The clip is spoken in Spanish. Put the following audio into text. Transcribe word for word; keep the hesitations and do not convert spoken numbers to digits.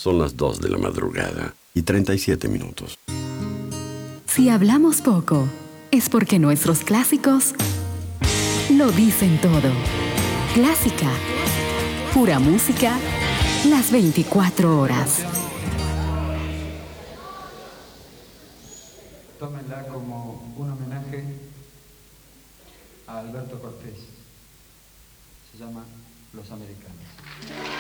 Son las dos de la madrugada y treinta y siete minutos. Si hablamos poco, es porque nuestros clásicos lo dicen todo. Clásica, pura música, las veinticuatro horas. Tómenla como un homenaje a Alberto Cortés. Se llama Los Americanos.